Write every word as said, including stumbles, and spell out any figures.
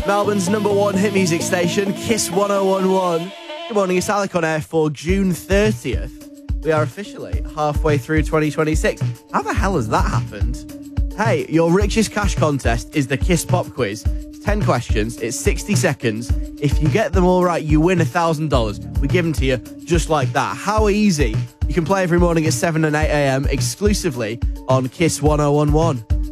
Melbourne's number one hit music station, Kiss one oh one one. Good morning, it's Alec on air for June thirtieth. We are officially halfway through twenty twenty-six. How the hell has that happened? Hey, your richest cash contest is the Kiss Pop Quiz. It's ten questions, it's sixty seconds. If you get them all right, you win one thousand dollars. We give them to you just like that. How easy? You can play every morning at seven and eight a.m. exclusively on Kiss one oh one one.